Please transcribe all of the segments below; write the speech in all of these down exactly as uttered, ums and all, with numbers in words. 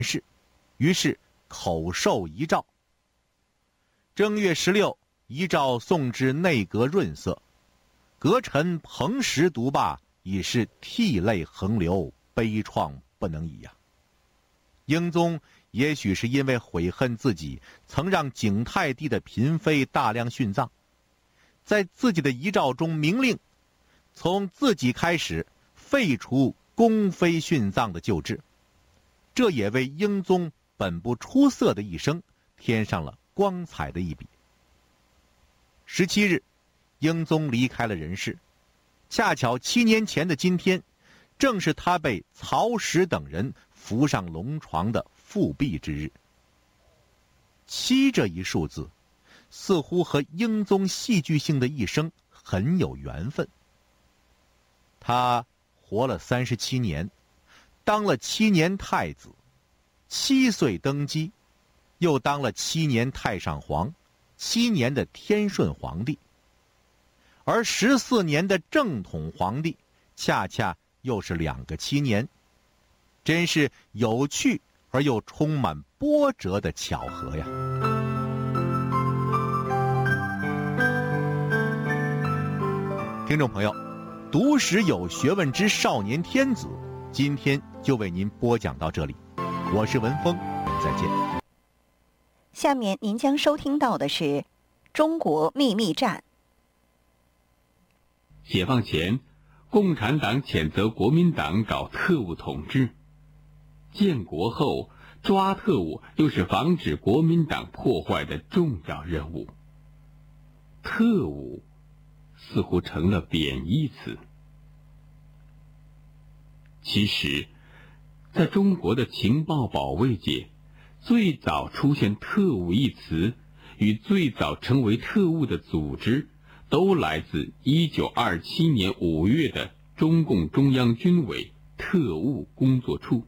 事，于是口授遗诏。正月十六，遗诏送至内阁润色，阁臣彭时读罢，已是涕泪横流，悲怆不能已呀。英宗也许是因为悔恨自己曾让景泰帝的嫔妃大量殉葬，在自己的遗诏中明令，从自己开始废除宫妃殉葬的旧制，这也为英宗本不出色的一生添上了光彩的一笔。十七日，英宗离开了人世，恰巧七年前的今天，正是他被曹石等人扶上龙床的复辟之日。七这一数字，似乎和英宗戏剧性的一生很有缘分。他活了三十七年，当了七年太子，七岁登基，又当了七年太上皇，七年的天顺皇帝，而十四年的正统皇帝，恰恰又是两个七年，真是有趣而又充满波折的巧合呀。听众朋友，读史有学问之少年天子，今天就为您播讲到这里，我是文峰，再见。 下面您将收听到的是《中国秘密战》。 解放前，共产党谴责国民党搞特务统治；建国后，抓特务又是防止国民党破坏的重要任务。特务似乎成了贬义词。其实，在中国的情报保卫界，最早出现特务一词与最早成为特务的组织，都来自一九二七年五月的中共中央军委特务工作处。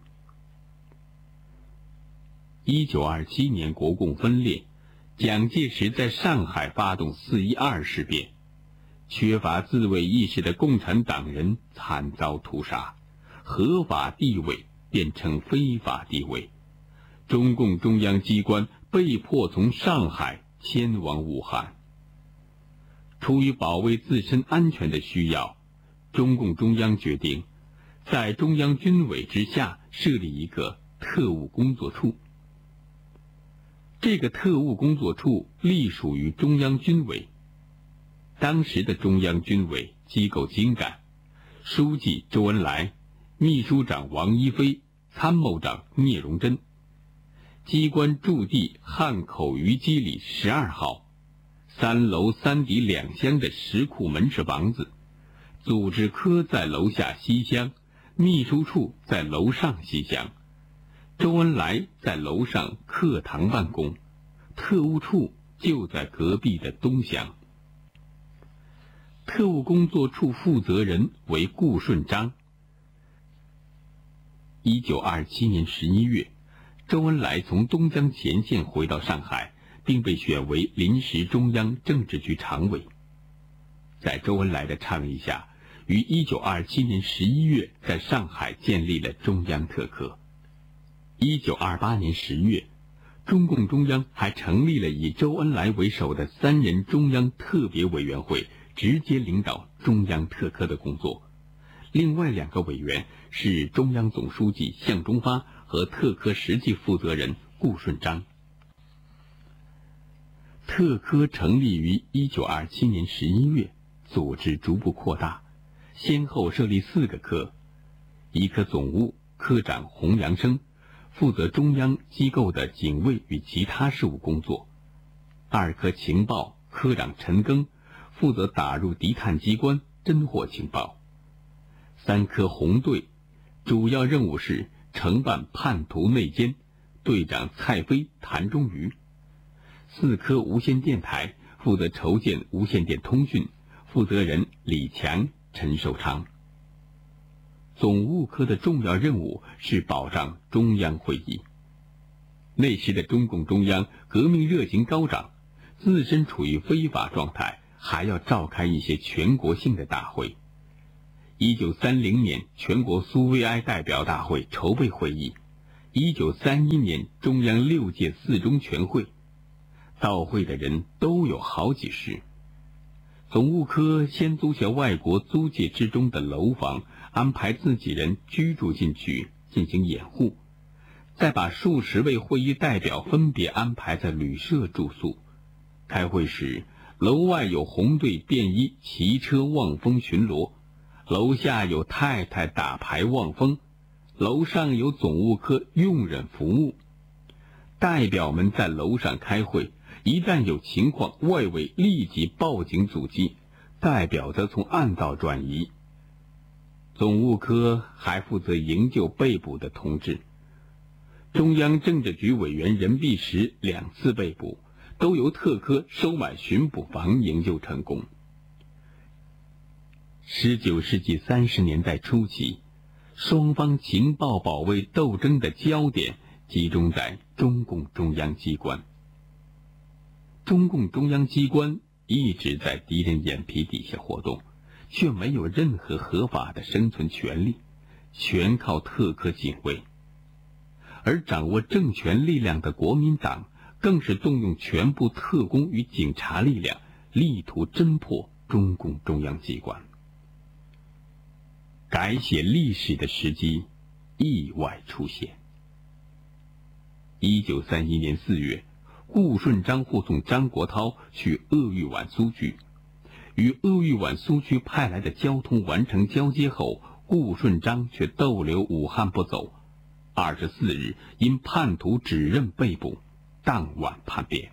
一九二七年国共分裂，蒋介石在上海发动四一二事变，缺乏自卫意识的共产党人惨遭屠杀，合法地位变成非法地位，中共中央机关被迫从上海迁往武汉。出于保卫自身安全的需要，中共中央决定在中央军委之下设立一个特务工作处。这个特务工作处隶属于中央军委。当时的中央军委机构精干，书记周恩来，秘书长王一飞，参谋长聂荣臻。机关驻地汉口虞基里十二号，三楼三底两厢的石库门式房子，组织科在楼下西厢，秘书处在楼上西厢，周恩来在楼上课堂办公，特务处就在隔壁的东厢。特务工作处负责人为顾顺章。一九二七年十一月，周恩来从东江前线回到上海，并被选为临时中央政治局常委。在周恩来的倡议下，于一九二七年十一月在上海建立了中央特科。一九二八年十月，中共中央还成立了以周恩来为首的三人中央特别委员会，直接领导中央特科的工作。另外两个委员是中央总书记向忠发和特科实际负责人顾顺章。特科成立于一九二七年十一月，组织逐步扩大，先后设立四个科：一科总务，科长洪阳生，负责中央机构的警卫与其他事务工作；二科情报，科长陈赓，负责打入敌探机关，侦获情报；三科红队，主要任务是承办叛徒内奸，队长蔡飞、谭忠瑜；四科无线电台，负责筹建无线电通讯，负责人李强、陈寿昌。总务科的重要任务是保障中央会议。那时的中共中央革命热情高涨，自身处于非法状态，还要召开一些全国性的大会。一九三零年全国苏维埃代表大会筹备会议， 一九三一年中央六届四中全会，到会的人都有好几十。总务科先租下外国租界之中的楼房，安排自己人居住进去进行掩护，再把数十位会议代表分别安排在旅社住宿。开会时，楼外有红队便衣骑车望风巡逻，楼下有太太打牌望风，楼上有总务科用人服务。代表们在楼上开会，一旦有情况，外围立即报警阻击，代表则从暗道转移。总务科还负责营救被捕的同志。中央政治局委员任弼时两次被捕，都由特科收买巡捕房营救成功。十九世纪三十年代初期，双方情报保卫斗争的焦点集中在中共中央机关。中共中央机关一直在敌人眼皮底下活动，却没有任何合法的生存权利，全靠特科警卫。而掌握政权力量的国民党更是动用全部特工与警察力量，力图侦破中共中央机关。改写历史的时机意外出现。一九三一年四月，顾顺章护送张国焘去鄂豫皖苏区，与鄂豫皖苏区派来的交通完成交接后，顾顺章却逗留武汉不走。二十四日因叛徒指认被捕，当晚叛变。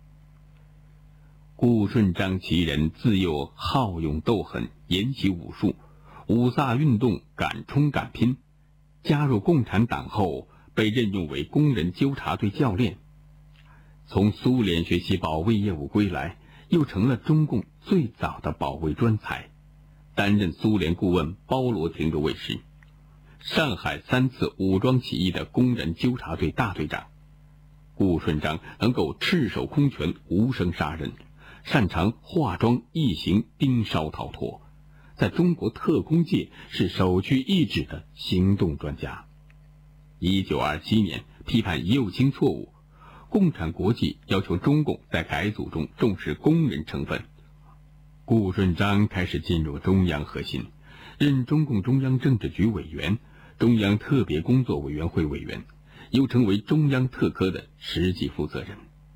顾顺章其人自幼好勇斗狠，研习武术，五卅运动敢冲敢拼。加入共产党后，被任用为工人纠察队教练。从苏联学习保卫业务归来，又成了中共最早的保卫专才，担任苏联顾问包罗廷的卫士，上海三次武装起义的工人纠察队大队长。顾顺章能够赤手空拳无声杀人，擅长化妆异形盯梢逃脱，在中国特工界是首屈一指的行动专家。一九二七年批判右倾错误，共产国际要求中共在改组中重视工人成分。顾顺章开始进入中央核心，任中共中央政治局委员、中央特别工作委员会委员，又成为中央特科的实际负责人。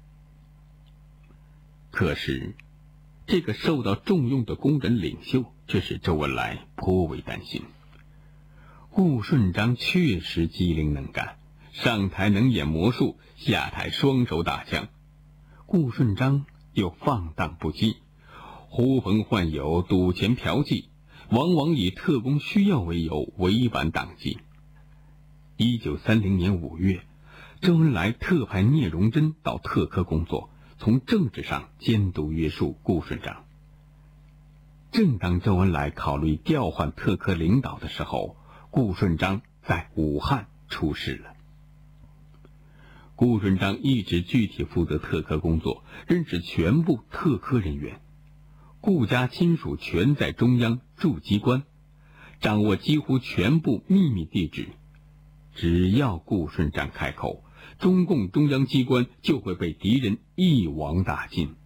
可是，这个受到重用的工人领袖却使周恩来颇为担心。顾顺章确实机灵能干，上台能演魔术，下台双手打枪。顾顺章又放荡不羁，呼朋唤友，赌钱嫖妓，往往以特工需要为由违反党纪。一九三零年五月，周恩来特派聂荣臻到特科工作，从政治上监督约束顾顺章。正当周恩来考虑调换特科领导的时候，顾顺章在武汉出事了。顾顺章一直具体负责特科工作，认识全部特科人员。顾家亲属全在中央驻机关，掌握几乎全部秘密地址。只要顾顺章开口，中共中央机关就会被敌人一网打尽。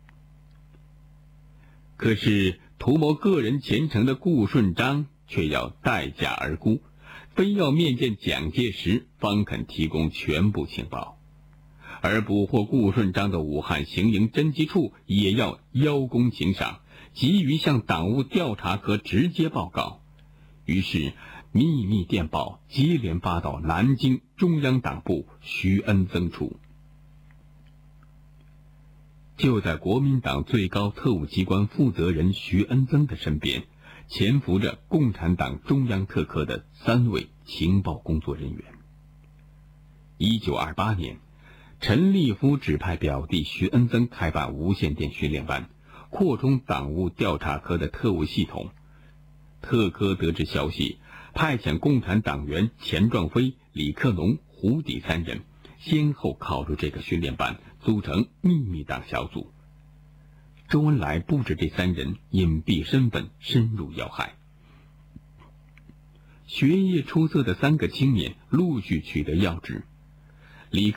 可是图谋个人前程的顾顺章却要待价而沽，非要面见蒋介石方肯提供全部情报。而捕获顾顺章的武汉行营侦缉处也要邀功请赏，急于向党务调查科直接报告。于是秘密电报接连发到南京中央党部徐恩曾处。就在国民党最高特务机关负责人徐恩曾的身边，潜伏着共产党中央特科的三位情报工作人员。一九二八年，陈立夫指派表弟徐恩曾开办无线电训练班，扩充党务调查科的特务系统。特科得知消息，派遣共产党员钱壮飞、李克农、胡底三人，先后考入这个训练班，组成秘密党小组。周恩来布置这三人隐蔽身份，深入要害。学业出色的三个青年陆续取得要职， 李克